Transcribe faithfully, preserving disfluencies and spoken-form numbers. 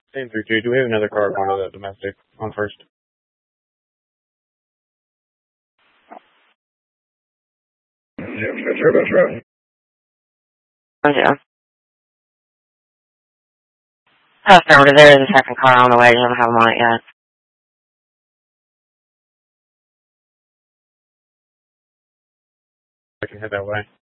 Same through two. Do we have another car going to the domestic on first? Oh, yeah. Pass over. There is a second car on the way. You don't have them on it yet. I can head that way.